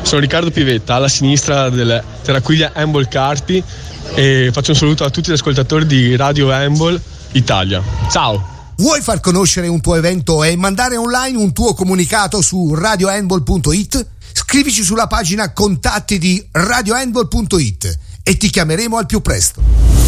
Sono Riccardo Pivetta, alla sinistra del Terraquiglia Handball Carpi, e faccio un saluto a tutti gli ascoltatori di Radio Handball Italia. Ciao! Vuoi far conoscere un tuo evento e mandare online un tuo comunicato su radiohandball.it? Scrivici sulla pagina contatti di radiohandball.it e ti chiameremo al più presto.